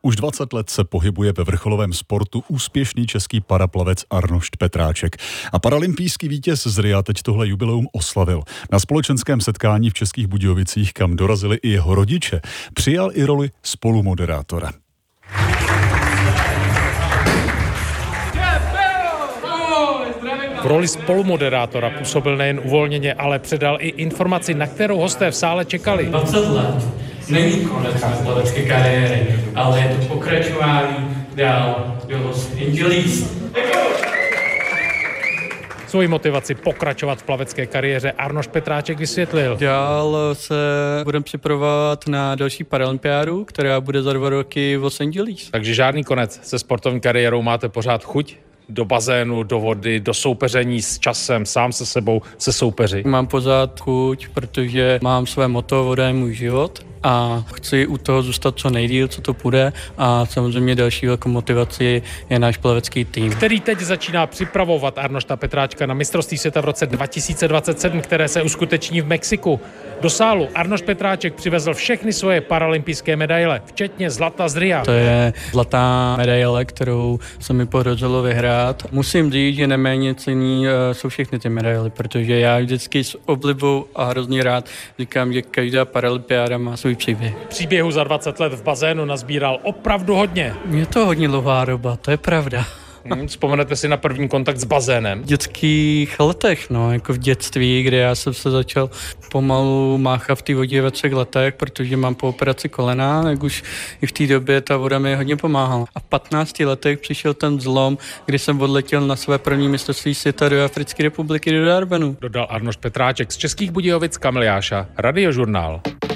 Už 20 let se pohybuje ve vrcholovém sportu úspěšný český paraplavec Arnošt Petráček. A paralympijský vítěz z Ria teď tohle jubileum oslavil. Na společenském setkání v Českých Budějovicích, kam dorazili i jeho rodiče, přijal i roli spolumoderátora. V roli spolumoderátora působil nejen uvolněně, ale předal i informaci, na kterou hosté v sále čekali. 20 let není konec plavecké kariéry, ale je to pokračování dál do Los Angeles. Svoji motivaci pokračovat v plavecké kariéře Arnošt Petráček vysvětlil. Dál se budeme připravovat na další paralympiádu, která bude za 2 roky v Los Angeles. Takže žádný konec se sportovní kariérou, máte pořád chuť do bazénu, do vody, do soupeření s časem, sám se sebou, se soupeři. Mám pořád chuť, protože mám své motto, voda je můj život a chci u toho zůstat co nejdýl, co to půjde, a samozřejmě další velkou motivací je náš plavecký tým, který teď začíná připravovat Arnošta Petráčka na mistrovství světa v roce 2027, které se uskuteční v Mexiku. Do sálu Arnošt Petráček přivezl všechny svoje paralympijské medaile, včetně zlata z Ria. To je zlatá medaile, kterou se mi podařilo vyhrát. Musím říct, že neméně cenný jsou všechny ty medaily, protože já vždycky s oblibou a hrozně rád říkám, že každá paralympiáda má svůj příběh. Příběhu za 20 let v bazénu nazbíral opravdu hodně. Je to hodně dlouhá doba, to je pravda. Vzpomenete si na první kontakt s bazénem? V dětských letech, jako v dětství, kde já jsem se začal pomalu máchat v té vodě ve 3 letech, protože mám po operaci kolena, tak už i v té době ta voda mi hodně pomáhala. A v 15 letech přišel ten zlom, kdy jsem odletěl na své první mistrovství světa do Africké republiky, do Durbanu. Dodal Arnošt Petráček z Českých Budějovic, Kamil Jáša, Radiožurnál.